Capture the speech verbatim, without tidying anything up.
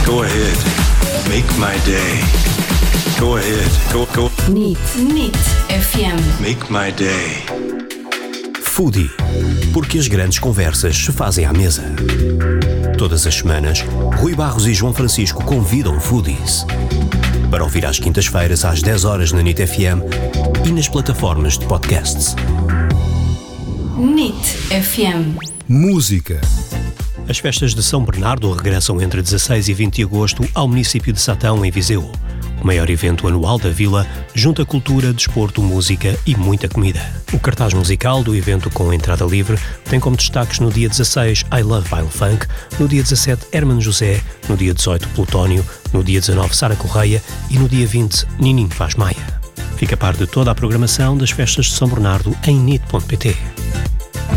Go ahead. Make my day. Go ahead. Go, go. N I T. N I T F M. Make my day. Foodie. Porque as grandes conversas se fazem à mesa. Todas as semanas, Rui Barros e João Francisco convidam foodies para ouvir às quintas-feiras às dez horas na N I T F M e nas plataformas de podcasts. N I T F M. Música. As festas de São Bernardo regressam entre dezasseis e vinte de agosto ao município de Satão, em Viseu. O maior evento anual da vila junta cultura, desporto, música e muita comida. O cartaz musical do evento com entrada livre tem como destaques no dia dezasseis I Love Baile Funk, no dia dezassete Hermano José, no dia dezoito Plutónio, no dia dezanove Sara Correia e no dia vinte Nininho Faz Maia. Fica a par de toda a programação das festas de São Bernardo em N I T ponto P T.